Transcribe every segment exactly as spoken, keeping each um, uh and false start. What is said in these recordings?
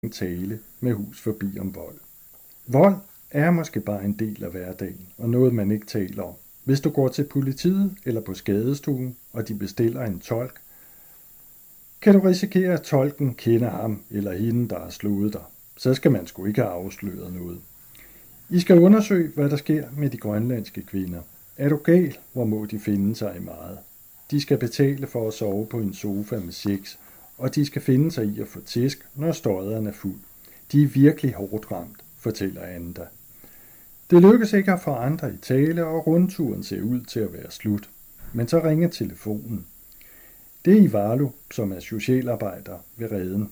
tale med Hus Forbi om vold. Vold er måske bare en del af hverdagen, og noget man ikke taler om. Hvis du går til politiet eller på skadestuen, og de bestiller en tolk, kan du risikere, at tolken kender ham eller hende, der har slået dig. Så skal man sgu ikke have afsløret noget. I skal undersøge, hvad der sker med de grønlandske kvinder. Er du gal, hvor må de finde sig i meget? De skal betale for at sove på en sofa med sex, og de skal finde sig i at få tæsk, når støderen er fuld. De er virkelig hårdt ramt, fortæller Anda. Det lykkes ikke at få andre i tale, og rundturen ser ud til at være slut. Men så ringer telefonen. Det er Ivalo, som er socialarbejder ved Reden.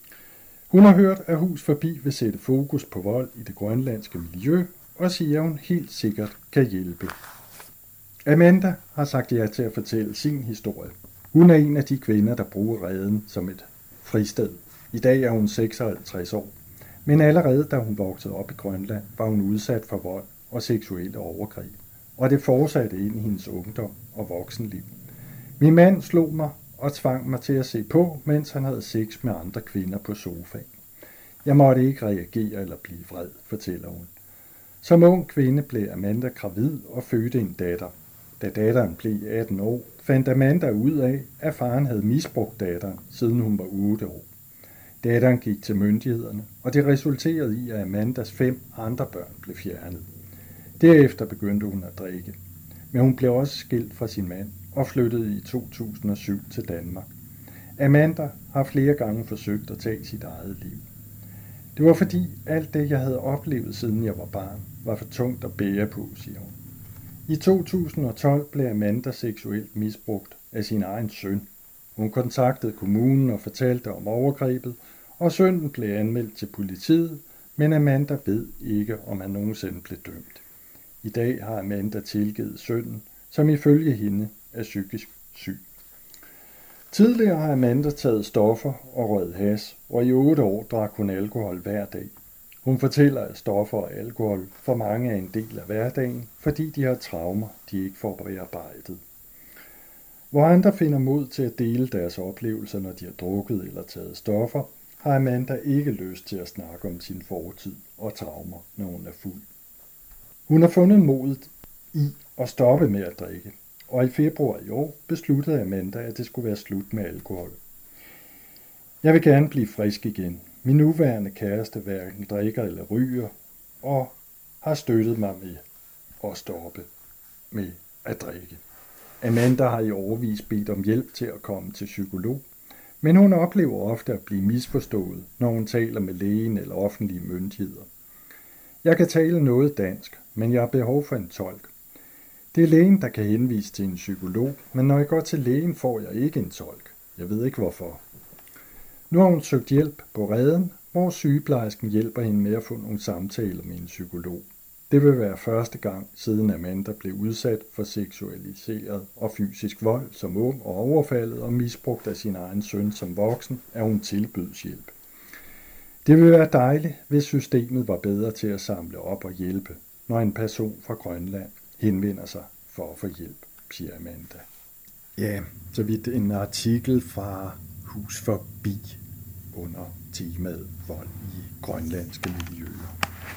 Hun har hørt, at Hus Forbi vil sætte fokus på vold i det grønlandske miljø, og siger, at hun helt sikkert kan hjælpe. Amanda har sagt ja til at fortælle sin historie. Hun er en af de kvinder, der bruger Reden som et fristed. I dag er hun seksoghalvtreds år. Men allerede da hun voksede op i Grønland, var hun udsat for vold og seksuelle overgreb. Og det fortsatte ind i hendes ungdom og voksenliv. Min mand slog mig og tvang mig til at se på, mens han havde sex med andre kvinder på sofaen. Jeg måtte ikke reagere eller blive vred, fortæller hun. Som ung kvinde blev Amanda gravid og fødte en datter. Da datteren blev atten år, fandt Amanda ud af, at faren havde misbrugt datteren, siden hun var otte år. Datteren gik til myndighederne, og det resulterede i, at Amandas fem andre børn blev fjernet. Derefter begyndte hun at drikke. Men hun blev også skilt fra sin mand og flyttede i to tusind og syv til Danmark. Amanda har flere gange forsøgt at tage sit eget liv. Det var fordi alt det, jeg havde oplevet siden jeg var barn, var for tungt at bære på, siger hun. I to tusind og tolv blev Amanda seksuelt misbrugt af sin egen søn. Hun kontaktede kommunen og fortalte om overgrebet, og sønnen blev anmeldt til politiet, men Amanda ved ikke, om han nogensinde blev dømt. I dag har Amanda tilgivet sønnen, som ifølge hende er psykisk syg. Tidligere har Amanda taget stoffer og røget hash, og i otte år drak hun alkohol hver dag. Hun fortæller, at stoffer og alkohol for mange er en del af hverdagen, fordi de har traumer, de ikke får bearbejdet. Hvor andre finder mod til at dele deres oplevelser, når de har drukket eller taget stoffer, har Amanda ikke lyst til at snakke om sin fortid og traumer, når hun er fuld. Hun har fundet modet i at stoppe med at drikke, og i februar i år besluttede Amanda, at det skulle være slut med alkohol. Jeg vil gerne blive frisk igen. Min nuværende kæreste hverken drikker eller ryger, og har støttet mig med at stoppe med at drikke. Amanda har i årevis bedt om hjælp til at komme til psykolog, men hun oplever ofte at blive misforstået, når hun taler med lægen eller offentlige myndigheder. Jeg kan tale noget dansk, men jeg har behov for en tolk. Det er lægen, der kan henvise til en psykolog, men når jeg går til lægen, får jeg ikke en tolk. Jeg ved ikke hvorfor. Nu har hun søgt hjælp på Reden, hvor sygeplejersken hjælper hende med at få nogle samtaler med en psykolog. Det vil være første gang, siden Amanda blev udsat for seksualiseret og fysisk vold som ung og overfaldet og misbrugt af sin egen søn som voksen, at hun tilbydes hjælp. Det vil være dejligt, hvis systemet var bedre til at samle op og hjælpe, når en person fra Grønland henvender sig for at få hjælp, siger Amanda. Ja, så vidt en artikel fra Hus Forbi under temaet vold i grønlandske miljøer.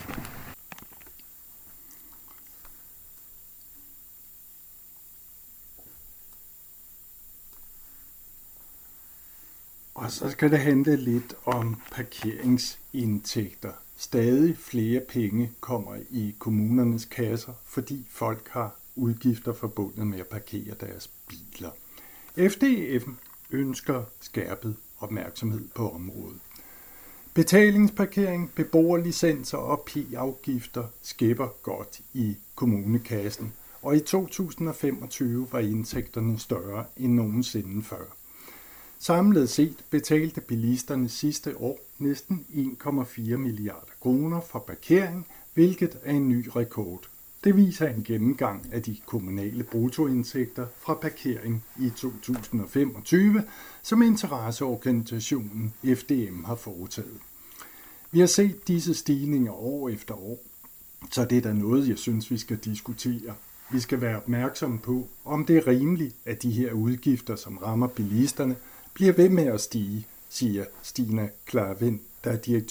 Og så skal det handle lidt om parkeringsindtægter. Stadig flere penge kommer i kommunernes kasser, fordi folk har udgifter forbundet med at parkere deres biler. F D M ønsker skærpet opmærksomhed på området. Betalingsparkering, beboerlicenser og p-afgifter skæpper godt i kommunekassen, og i to tusind og femogtyve var indtægterne større end nogensinde før. Samlet set betalte bilisterne sidste år næsten en komma fire milliarder kroner for parkering, hvilket er en ny rekord. Det viser en gennemgang af de kommunale bruttoindtægter fra parkering i to tusind og femogtyve, som interesseorganisationen F D M har foretaget. Vi har set disse stigninger år efter år, så det er da noget, jeg synes, vi skal diskutere. Vi skal være opmærksomme på, om det er rimeligt, at de her udgifter, som rammer bilisterne, bliver ved med at stige, siger Stina Klarvind der er direktør